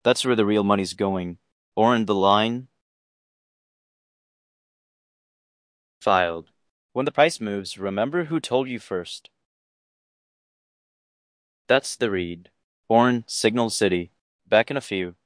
That's where the real money's going. Orin, the line filed. When the price moves, remember who told you first. That's the read. Orin, Signal City. Back in a few.